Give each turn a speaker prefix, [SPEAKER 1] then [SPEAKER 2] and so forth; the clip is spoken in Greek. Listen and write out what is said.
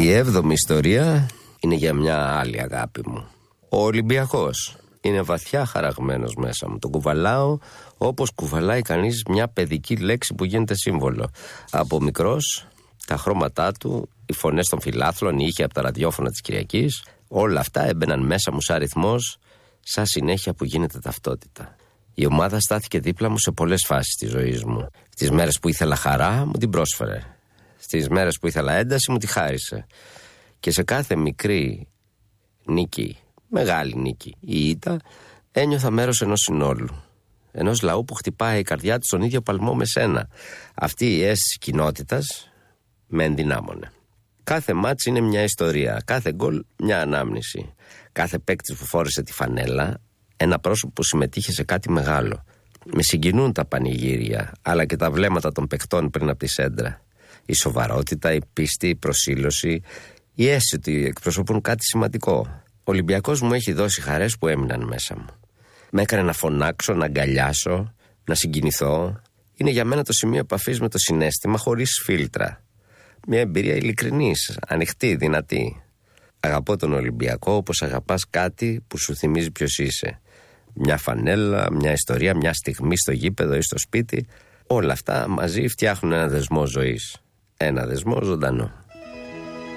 [SPEAKER 1] Η 7η ιστορία είναι για μια άλλη αγάπη μου. Ο Ολυμπιακός είναι βαθιά χαραγμένος μέσα μου. Τον κουβαλάω όπως κουβαλάει κανείς μια παιδική λέξη που γίνεται σύμβολο. Από μικρός, τα χρώματά του, οι φωνές των φιλάθλων, οι ήχοι από τα ραδιόφωνα της Κυριακής, όλα αυτά έμπαιναν μέσα μου σαν ρυθμός, σαν συνέχεια που γίνεται ταυτότητα. Η ομάδα στάθηκε δίπλα μου σε πολλές φάσεις της ζωής μου. Στις μέρες που ήθελα χαρά, μου την πρόσφερε. Στις μέρες που ήθελα ένταση, μου τη χάρισε. Και σε κάθε μικρή νίκη, μεγάλη νίκη ή ήττα, ένιωθα μέρος ενός συνόλου. Ενός λαού που χτυπάει η καρδιά του στον ίδιο παλμό με σένα. Αυτή η αίσθηση κοινότητας με ενδυνάμωνε. Κάθε μάτς είναι μια ιστορία, κάθε γκολ μια ανάμνηση. Κάθε παίκτης που φόρεσε τη φανέλα, ένα πρόσωπο που συμμετείχε σε κάτι μεγάλο. Με συγκινούν τα πανηγύρια, αλλά και τα βλέμματα των παικτών πριν από τη σέντρα. Η σοβαρότητα, η πίστη, η προσήλωση, η αίσθηση ότι εκπροσωπούν κάτι σημαντικό. Ο Ολυμπιακός μου έχει δώσει χαρές που έμειναν μέσα μου. Με έκανε να φωνάξω, να αγκαλιάσω, να συγκινηθώ. Είναι για μένα το σημείο επαφής με το συναίσθημα χωρίς φίλτρα. Μια εμπειρία ειλικρινής, ανοιχτή, δυνατή. Αγαπώ τον Ολυμπιακό όπως αγαπάς κάτι που σου θυμίζει ποιος είσαι. Μια φανέλα, μια ιστορία, μια στιγμή στο γήπεδο ή στο σπίτι. Όλα αυτά μαζί φτιάχνουν ένα δεσμό ζωής. Ένα δεσμό ζωντανό.